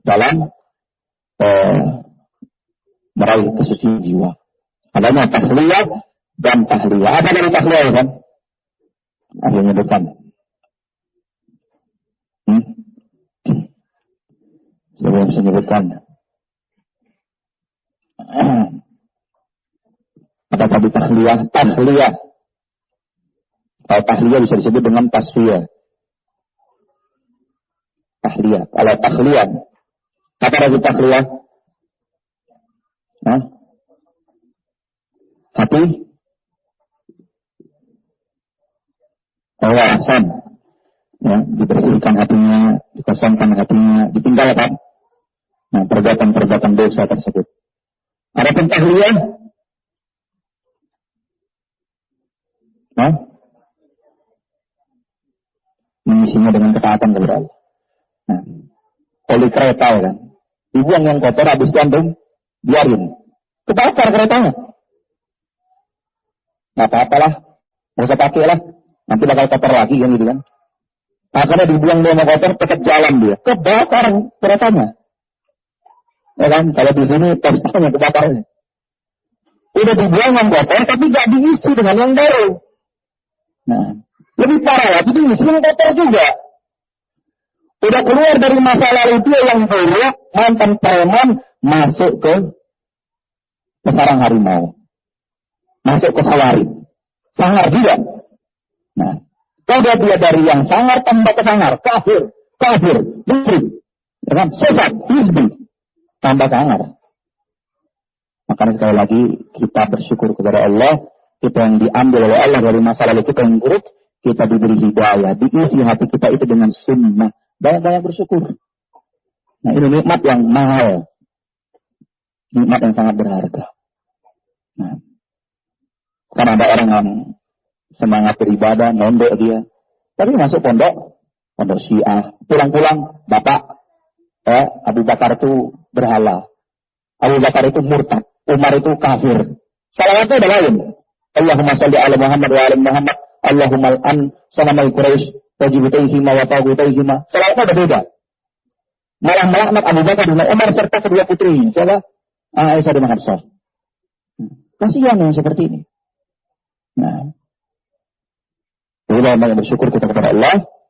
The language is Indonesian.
dalam meraih kesucian jiwa. Adanya tahliyah dan tahliyah. Apa dari tahliyah kan? Ada yang depan. Siapa yang bisa menyebutkan? Apa tadi tahliyah? Tahliyah. Kalau tahliyah bisa disebut dengan tasfiyah. Tahliyah. Kalau tahliyah, apa lagi tahliyah? Hati? Awasan. Ya, dibersihkan hatinya, dikosongkan hatinya, ditinggalkan. Nah, perbuatan-perbuatan dosa tersebut. Adapun tahliyah? Mengisinya dengan ketaatan kepada Allah. Nah, oli kereta ya kan. Dibuang yang kotor, habis gantung, biarin. Kebakar keretanya. Nggak apa-apalah, nggak usah pakai lah. Nanti bakal kotor lagi kan gitu kan. Akhirnya dibuang dia sama kotor, tetap jalan dia. Kebakar keretanya. Ya kan, kalau di sini pestanya kebakarnya. Udah dibuang yang kotor, tapi nggak diisi dengan yang baru. Nah, lebih parah lagi diisi yang kotor juga. Udah keluar dari masa lalu dia yang buruk, mantan preman, masuk ke sarang harimau. Masuk ke sawari. Sangar juga. Nah, kalau dia dari yang sangar tambah ke sangar, kafir, musyrik, ya kan, sesat, hizbi, tambah sangar. Makanya sekali lagi kita bersyukur kepada Allah, kita yang diambil oleh Allah dari masa lalu kita yang buruk, kita diberi hidayah, diisi hati kita itu dengan sunnah. Banyak-banyak bersyukur. Nah, ini nikmat yang mahal. Nikmat yang sangat berharga. Nah, karena ada orang yang semangat beribadah, mondok dia. Tapi masuk pondok Syiah. Pulang-pulang, Bapak, Abu Bakar itu berhala. Abu Bakar itu murtad. Umar itu kafir. Salawatnya ada lain. Allahumma salli ala Muhammad wa ala Muhammad. Allahumma al'an sanamai Quraisy. Wajibutaihima wa tagutaihima. Salawatnya ada beda. Malah melaknat Abu Bakar dan Umar serta kedua putrinya. Siapa? Aisyah dan Hafsah. Kasihan yang seperti ini. Nah, kita banyak bersyukur kita kepada Allah.